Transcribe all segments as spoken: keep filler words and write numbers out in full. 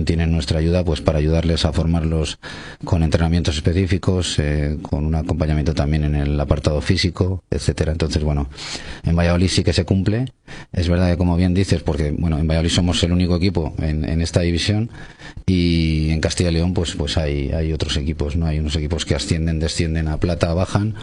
también tienen nuestra ayuda pues para ayudarles a formarlos con entrenamientos específicos, eh, con un acompañamiento también en el apartado físico, etcétera. Entonces, bueno, en Valladolid sí que se cumple. Es verdad que, como bien dices, porque bueno, en Valladolid somos el único equipo en, en esta división, y en Castilla y León pues pues hay hay otros equipos, no hay unos equipos que ascienden, descienden a plata, bajan,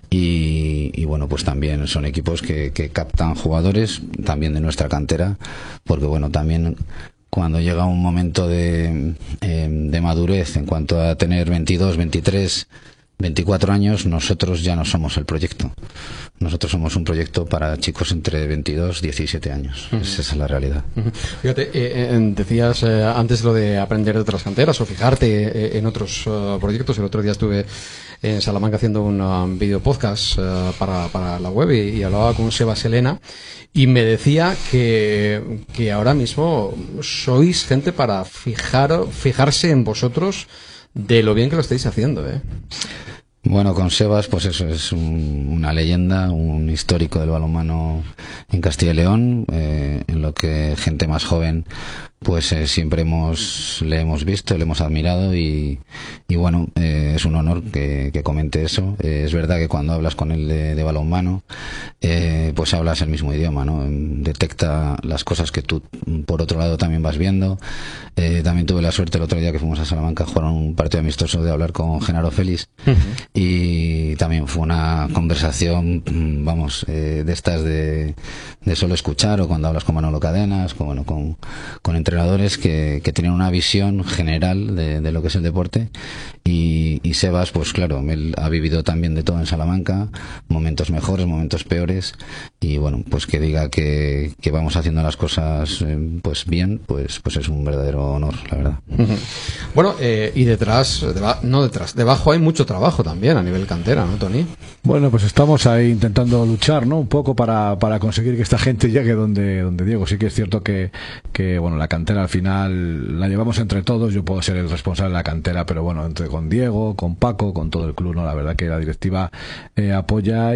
y, y bueno, pues también son equipos que, que captan jugadores también de nuestra cantera, porque bueno, también cuando llega un momento de, eh, de madurez en cuanto a tener veintidós, veintitrés, veinticuatro años, nosotros ya no somos el proyecto. Nosotros somos un proyecto para chicos entre veintidós y diecisiete años. Uh-huh. Esa es la realidad. Uh-huh. Fíjate, eh, eh, decías eh, antes lo de aprender de otras canteras o fijarte eh, en otros uh, proyectos. El otro día estuve en Salamanca haciendo un um, video podcast uh, para, para la web y, y hablaba con Sebas Elena y me decía que, que ahora mismo sois gente para fijar, fijarse en vosotros de lo bien que lo estáis haciendo, ¿eh? Bueno, con Sebas, pues eso es un, una leyenda, un histórico del balonmano en Castilla y León, eh, en lo que gente más joven pues eh, siempre hemos le hemos visto, le hemos admirado, y, y bueno, eh, es un honor que, que comente eso. Eh, es verdad que cuando hablas con él de, de balonmano, eh, pues hablas el mismo idioma, ¿no? Detecta las cosas que tú por otro lado también vas viendo. Eh, también tuve la suerte el otro día que fuimos a Salamanca a jugar un partido amistoso de hablar con Genaro Félix, uh-huh. y también fue una conversación, vamos, eh, de estas de, de solo escuchar, o cuando hablas con Manolo Cadenas, con, bueno, con, con entrenadores que, que tienen una visión general de, de lo que es el deporte, y, y Sebas, pues claro, él ha vivido también de todo en Salamanca, momentos mejores, momentos peores, y bueno, pues que diga que, que vamos haciendo las cosas eh, pues bien, pues, pues es un verdadero honor, la verdad. Bueno, eh, y detrás, deba, no detrás, debajo hay mucho trabajo también a nivel cantera, ¿no, Tony? Bueno, pues estamos ahí intentando luchar, ¿no? Un poco para, para conseguir que esta gente llegue donde, donde Diego. Sí que es cierto que, que, bueno, la cantera al final la llevamos entre todos. Yo puedo ser el responsable de la cantera, pero bueno, entre con Diego, con Paco, con todo el club, ¿no? La verdad que la directiva eh, apoya,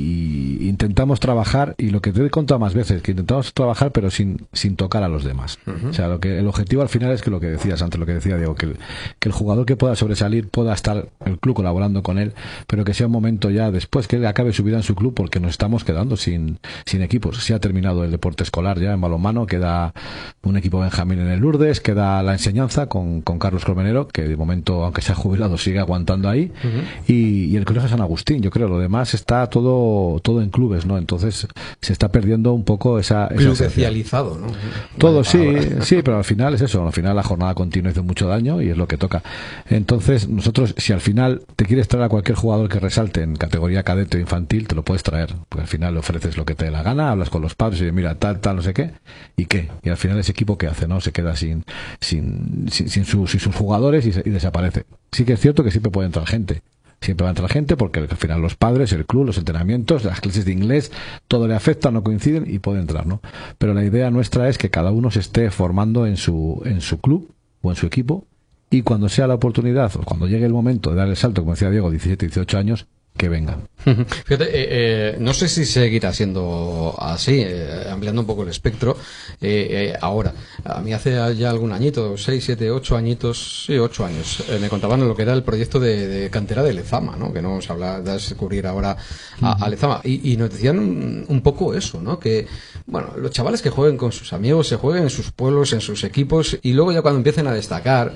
y, y intentamos trabajar, y lo que te he contado más veces, que intentamos trabajar pero sin, sin tocar a los demás. Uh-huh. O sea, lo que, el objetivo al final es que lo que decías antes, lo que decía Diego, que el, que el jugador que pueda sobresalir pueda estar el club colaborando con él, pero que sea un momento ya después que él acabe su vida en su club, porque nos estamos quedando sin, sin equipos. Se ha terminado el deporte escolar ya en balonmano, queda un equipo Benjamín en el Lourdes, queda la enseñanza con, con Carlos Colmenero, que de momento, aunque se ha jubilado, sigue aguantando ahí, uh-huh. y, y el Colegio San Agustín. Yo creo lo demás está todo todo en clubes, ¿no? Entonces se está perdiendo un poco esa, esa club especializado, ¿no? Todo, sí, sí, pero al final es eso, al final la jornada continua hizo mucho daño y es lo que toca. Entonces nosotros, si al final te quieres traer a cualquier jugador que resalte en categoría cadete o infantil, te lo puedes traer, porque al final le ofreces lo que te dé la gana, hablas con los padres y mira, tal, tal, no sé qué, y qué, y al final ese equipo que hace, ¿no? Se queda sin sin sin, sin, su, sin sus jugadores y, se, y desaparece. Sí que es cierto que siempre puede entrar gente, siempre va a entrar gente, porque al final los padres, el club, los entrenamientos, las clases de inglés, todo le afecta, no coinciden y puede entrar, ¿no? Pero la idea nuestra es que cada uno se esté formando en su en su club o en su equipo, y cuando sea la oportunidad o cuando llegue el momento de dar el salto, como decía Diego, diecisiete, dieciocho años, que venga. Fíjate, eh, eh, no sé si seguirá siendo así, eh, ampliando un poco el espectro. Eh, eh, ahora, a mí hace ya algún añito, seis, siete, ocho añitos, sí, ocho años, eh, me contaban lo que era el proyecto de, de cantera de Lezama, ¿no? Que no vamos a hablar de descubrir ahora a, a Lezama. Y, y nos decían un, un poco eso, ¿no? Que, bueno, los chavales que jueguen con sus amigos, se jueguen en sus pueblos, en sus equipos, y luego ya cuando empiecen a destacar,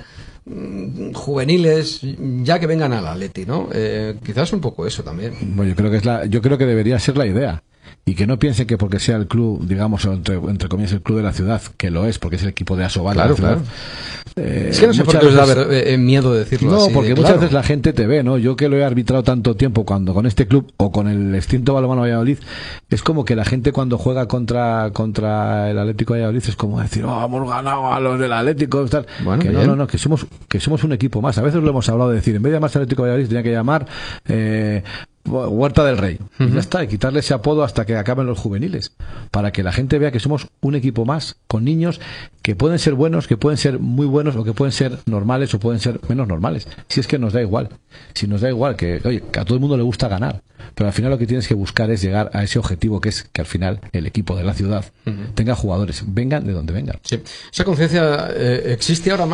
juveniles, ya que vengan al Atleti, ¿no? Eh, quizás un poco eso también. Bueno, yo creo que es la, yo creo que debería ser la idea. Y que no piensen que porque sea el club, digamos, entre, entre comillas, el club de la ciudad, que lo es, porque es el equipo de Asobal. Claro, claro. Eh, es que no sé por qué os da ver, eh, miedo decirlo no, así. No, porque de, muchas claro. veces la gente te ve, ¿no? Yo que lo he arbitrado tanto tiempo cuando con este club o con el extinto Balonmano Valladolid, es como que la gente cuando juega contra contra el Atlético de Valladolid es como decir, oh, hemos ganado a los del Atlético, tal. Bueno, que bien. no, no, no, que somos que somos un equipo más. A veces lo hemos hablado de decir, en vez de llamarse Atlético de Valladolid, tenía que llamar eh, Huerta del Rey. Uh-huh. Y ya está, y quitarle ese apodo hasta que acaben los juveniles, para que la gente vea que somos un equipo más, con niños que pueden ser buenos, que pueden ser muy buenos, o que pueden ser normales o pueden ser menos normales. Si es que nos da igual, si nos da igual que, oye, que a todo el mundo le gusta ganar, pero al final lo que tienes que buscar es llegar a ese objetivo, que es que al final el equipo de la ciudad uh-huh. tenga jugadores, vengan de donde vengan. Sí. Esa conciencia eh, existe ahora más